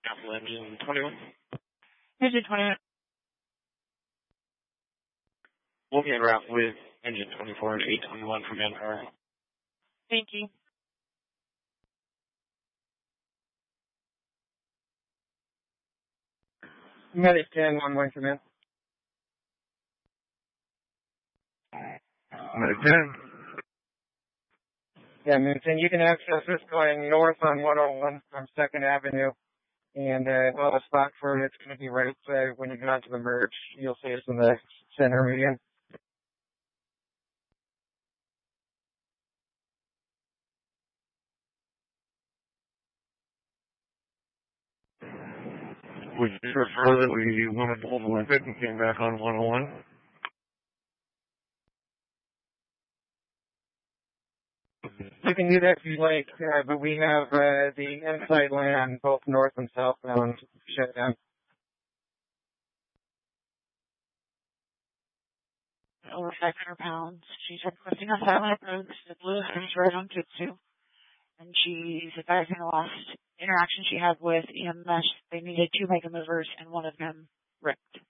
Apple engine 21. Engine 21. We'll be en route with engine 24 and 821 from Manpower. Thank you. Medic 10-1-1, come in. Medic 10. Yeah, Minton, you can access this going north on 101 from 2nd Avenue. And well, the spot for it's going to be right when you get onto the merge. You'll see us in the center median. Would you prefer that we wanted to hold the limpet and came back on 101? You can do that if you like, but we have the inside land, both north and southbound, shut down. Over 500 pounds. She's requesting a silent approach to the Blue Springs Road on Jutsu. And she's advising the last interaction she had with EMS. They needed 2 mega movers and one of them ripped.